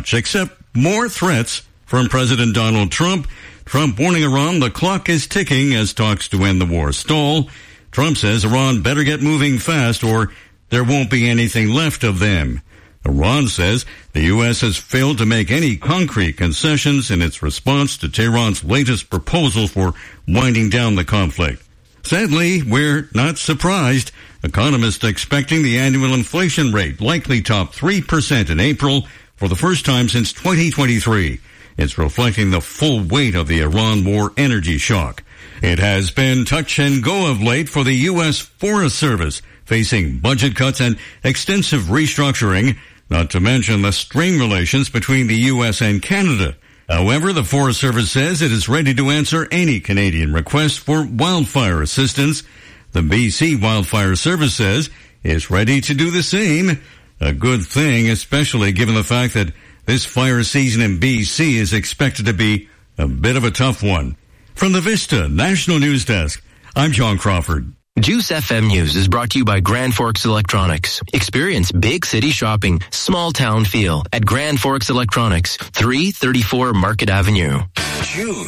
much, except more threats from President Donald Trump. Trump warning Iran the clock is ticking as talks to end the war stall. Trump says Iran better get moving fast or there won't be anything left of them. Iran says the U.S. has failed to make any concrete concessions in its response to Tehran's latest proposal for winding down the conflict. Sadly, we're not surprised. Economists expecting the annual inflation rate likely top 3% in April for the first time since 2023. It's reflecting the full weight of the Iran war energy shock. It has been touch and go of late for the U.S. Forest Service, facing budget cuts and extensive restructuring, not to mention the strained relations between the U.S. and Canada. However, the Forest Service says it is ready to answer any Canadian request for wildfire assistance. The BC Wildfire Service says it's ready to do the same. A good thing, especially given the fact that this fire season in BC is expected to be a bit of a tough one. From the Vista National News Desk, I'm John Crawford. Juice FM News is brought to you by Grand Forks Electronics. Experience big city shopping, small town feel at Grand Forks Electronics, 334 Market Avenue. Choose